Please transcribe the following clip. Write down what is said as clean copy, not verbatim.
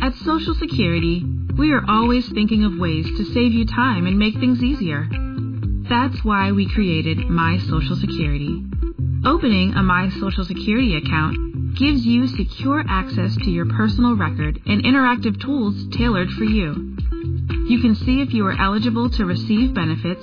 At Social Security, we are always thinking of ways to save you time and make things easier. That's why we created My Social Security. Opening a My Social Security account gives you secure access to your personal record and interactive tools tailored for you. You can see if you are eligible to receive benefits